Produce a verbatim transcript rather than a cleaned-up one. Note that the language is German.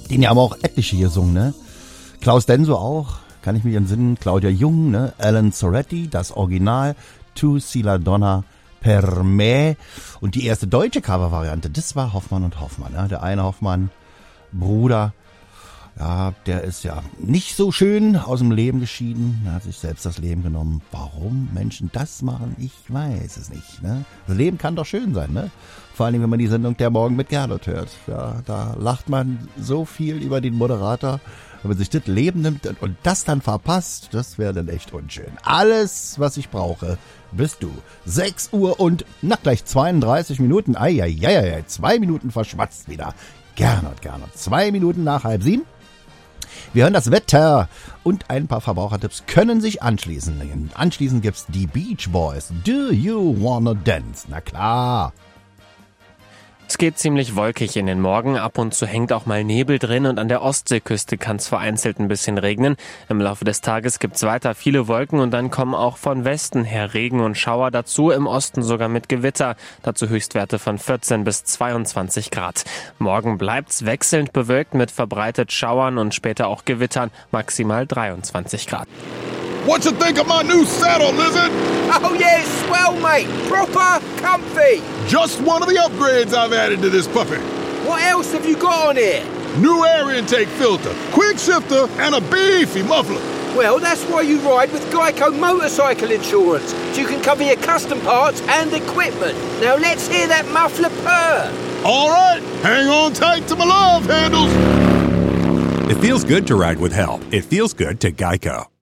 Den haben auch etliche gesungen, ne? Klaus Denso auch, kann ich mich entsinnen. Claudia Jung, ne? Alan Soretti, das Original. Tu si la donna per me. Und die erste deutsche Cover-Variante, das war Hoffmann und Hoffmann. Ne? Der eine Hoffmann, Bruder, ja, der ist ja nicht so schön aus dem Leben geschieden. Er hat sich selbst das Leben genommen. Warum Menschen das machen, ich weiß es nicht. Ne? Das Leben kann doch schön sein, ne? Vor allem, wenn man die Sendung Der Morgen mit Gernot hört. Ja, da lacht man so viel über den Moderator. Wenn man sich das Leben nimmt und das dann verpasst, das wäre dann echt unschön. Alles, was ich brauche, bist du. sechs Uhr und, na gleich zweiunddreißig Minuten. Eieiei, zwei Minuten verschwatzt wieder. Gernot, Gernot. Zwei Minuten nach halb sieben. Wir hören das Wetter und ein paar Verbrauchertipps können sich anschließen. Anschließend gibt's die Beach Boys. Do you wanna dance? Na klar. Es geht ziemlich wolkig in den Morgen, ab und zu hängt auch mal Nebel drin und an der Ostseeküste kann es vereinzelt ein bisschen regnen. Im Laufe des Tages gibt's weiter viele Wolken und dann kommen auch von Westen her Regen und Schauer dazu, im Osten sogar mit Gewitter. Dazu Höchstwerte von vierzehn bis zweiundzwanzig Grad. Morgen bleibt's wechselnd bewölkt mit verbreitet Schauern und später auch Gewittern, maximal dreiundzwanzig Grad. What you think of my new saddle, Lizard? Oh yeah, it's swell, mate. Proper comfy. Just one of the upgrades I've added to this puppy. What else have you got on here? New air intake filter, quick shifter, and a beefy muffler. Well, that's why you ride with Geico Motorcycle Insurance. So you can cover your custom parts and equipment. Now let's hear that muffler purr. All right, hang on tight to my love handles. It feels good to ride with help. It feels good to Geico.